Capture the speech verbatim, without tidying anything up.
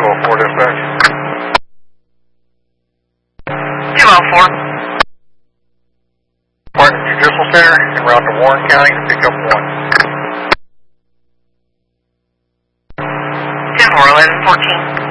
oh four dispatch. two oh four. Martin Judicial Center en route to Warren County to pick up one. ten four eleven fourteen.